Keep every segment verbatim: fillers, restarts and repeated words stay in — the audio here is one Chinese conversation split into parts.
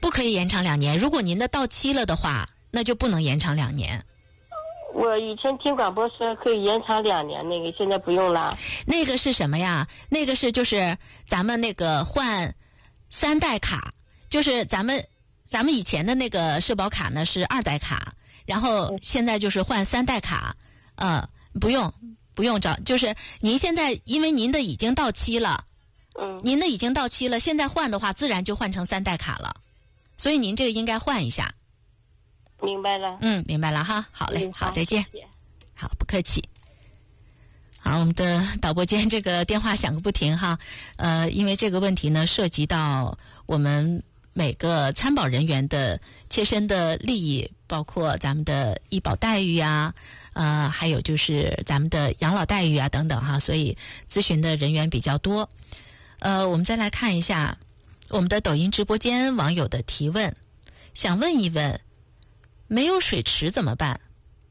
不可以延长两年。如果您的到期了的话，那就不能延长两年。 我以前听广播说可以延长两年，那个现在不用了。 那个是什么呀？那个是就是咱们那个换三代卡，就是咱们咱们以前的那个社保卡呢是二代卡，然后现在就是换三代卡，呃，不用不用找，就是您现在因为您的已经到期了， 嗯， 您的已经到期了，现在换的话自然就换成三代卡了，所以您这个应该换一下。 明白了。 嗯，明白了哈。好嘞， 嗯、 好，再见。 谢谢。 好，不客气。好，我们的导播间这个电话响个不停哈。呃，因为这个问题呢，涉及到我们每个参保人员的切身的利益，包括咱们的医保待遇啊，呃，还有就是咱们的养老待遇啊等等哈，所以咨询的人员比较多。呃，我们再来看一下我们的抖音直播间网友的提问，想问一问。没有水池怎么办？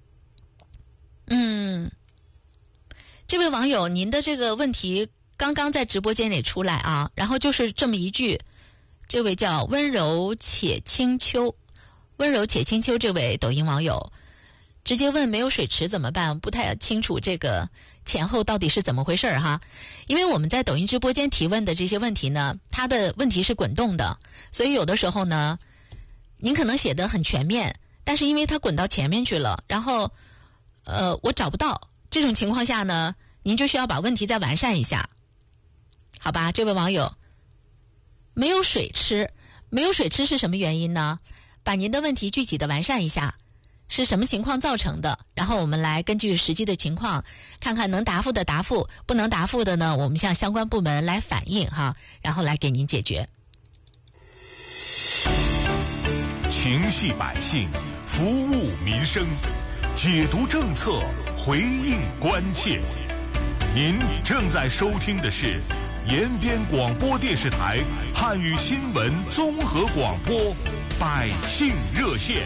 嗯，这位网友，您的这个问题刚刚在直播间里出来啊，然后就是这么一句，这位叫温柔且清秋，温柔且清秋这位抖音网友直接问没有水池怎么办？不太清楚这个前后到底是怎么回事哈。因为我们在抖音直播间提问的这些问题呢，它的问题是滚动的，所以有的时候呢，您可能写得很全面。但是因为它滚到前面去了，然后，呃，我找不到。这种情况下呢，您就需要把问题再完善一下，好吧？这位网友，没有水吃，没有水吃是什么原因呢？把您的问题具体的完善一下，是什么情况造成的？然后我们来根据实际的情况，看看能答复的答复，不能答复的呢，我们向相关部门来反映哈，然后来给您解决。 情系百姓，服务民生，解读政策，回应关切。您正在收听的是延边广播电视台汉语新闻综合广播百姓热线。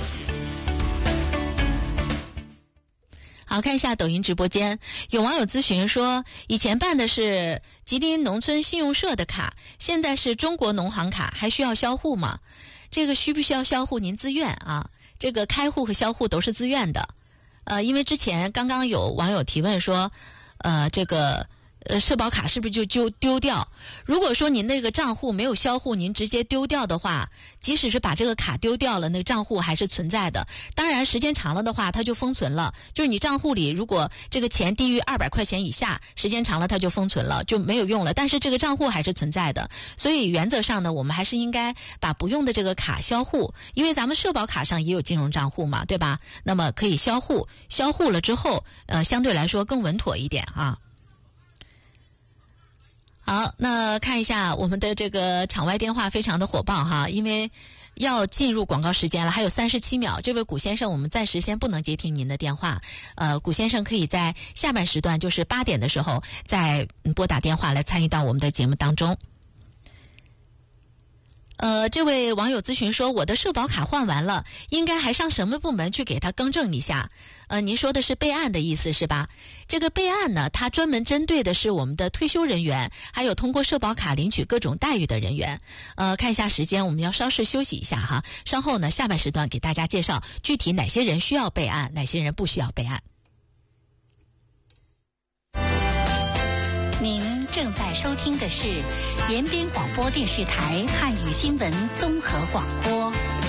好，看一下抖音直播间，有网友咨询说，以前办的是吉林农村信用社的卡，现在是中国农行卡，还需要销户吗？这个需不需要销户？您自愿啊，这个开户和销户都是自愿的。呃，因为之前刚刚有网友提问说，呃，这个呃社保卡是不是就就丢掉？如果说您那个账户没有销户，您直接丢掉的话，即使是把这个卡丢掉了，那个账户还是存在的。当然，时间长了的话，它就封存了。就是你账户里如果这个钱低于二百块钱以下，时间长了它就封存了，就没有用了。但是这个账户还是存在的，所以原则上呢，我们还是应该把不用的这个卡销户，因为咱们社保卡上也有金融账户嘛，对吧？那么可以销户，销户了之后，呃，相对来说更稳妥一点啊。好，那看一下我们的这个场外电话非常的火爆哈，因为要进入广告时间了，还有三十七秒。这位古先生，我们暂时先不能接听您的电话，呃，古先生可以在下半时段，就是八点的时候再拨打电话来参与到我们的节目当中。呃，这位网友咨询说，我的社保卡换完了，应该还上什么部门去给他更正一下？呃，您说的是备案的意思是吧？这个备案呢，它专门针对的是我们的退休人员，还有通过社保卡领取各种待遇的人员。呃，看一下时间，我们要稍事休息一下哈，稍后呢，下半时段给大家介绍具体哪些人需要备案，哪些人不需要备案。 您正在收听的是延边广播电视台汉语新闻综合广播。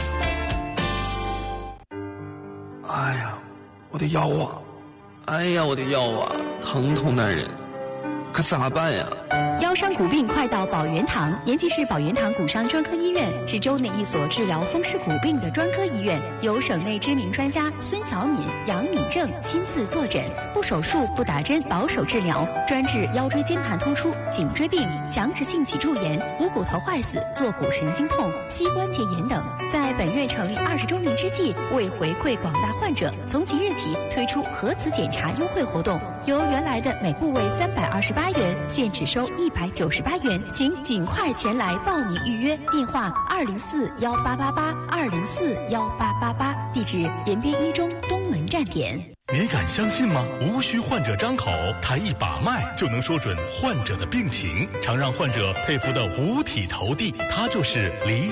哎呀，我的腰啊！哎呀，我的腰啊，疼痛难忍，可咋办呀？ 腰伤骨病快到保元堂，延吉市保元堂骨伤专科医院是州内一所治疗风湿骨病的专科医院，由省内知名专家孙小敏、杨敏正亲自坐诊，不手术、不打针，保守治疗，专治腰椎间盘突出、颈椎病、强直性脊柱炎、股骨头坏死、坐骨神经痛、膝关节炎等。在本院成立二十周年之际，为回馈广大患者，从即日起推出核磁检查优惠活动，由原来的每部位三百二十八元，现只收一百九十八元，请尽快前来报名预约。电话二零四幺八八八二零四幺八八八，地址延边一中东门站点。 你敢相信吗？无需患者张口，他一把脉就能说准患者的病情，常让患者佩服得五体投地。他就是黎